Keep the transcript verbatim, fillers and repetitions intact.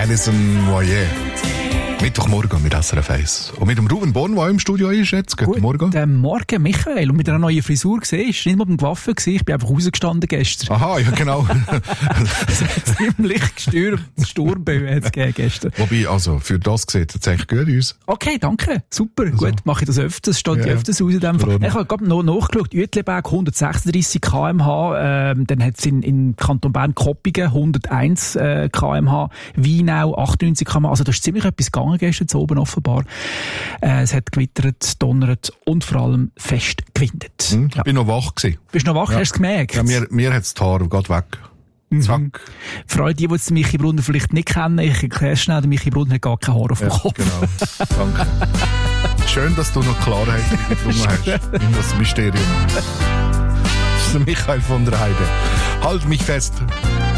Alison Moyet. Mittwochmorgen mit S R F eins. Und mit dem Ruben Born, der auch im Studio ist jetzt. Guten Morgen. Guten Morgen, Michael. Und mit einer neuen Frisur gesehen. Ist nicht mal beim Waffen gewesen. Ich bin einfach rausgestanden gestern. Aha, ja genau. Ziemlich gestürmt. Sturmböe hat es gegeben gestern. Wobei, also, für das sieht es eigentlich gut aus. Okay, danke. Super. Also. Gut, mache ich das öfters. Steht ja öfters aus in dem Fall. Ich habe gerade noch nachgeschaut. Uetliberg hundertsechsunddreissig Kilometer pro Stunde. Ähm, dann hat es in, in Kanton Bern Koppigen hunderteins äh, Kilometer pro Stunde. Weinau achtundneunzig Kilometer pro Stunde. Also da ist ziemlich etwas gegangen gestern zu oben offenbar. Äh, es hat gewittert, donnert und vor allem fest gewindet. Hm, ich ja. bin noch wach gewesen. Bist du noch wach? Ja. Hast du es gemerkt? Ja, mir, mir hat das Haar gerade weg. Zack. Mhm. Für alle, die, die den Michi Brunner vielleicht nicht kennen, ich erkläre schnell, der Michi Brunner hat gar kein Haar auf dem ja, Kopf. Genau. Danke. Schön, dass du noch Klarheit gefunden hast in das Mysterium. Das ist der Michael von der Heide. Halt mich fest.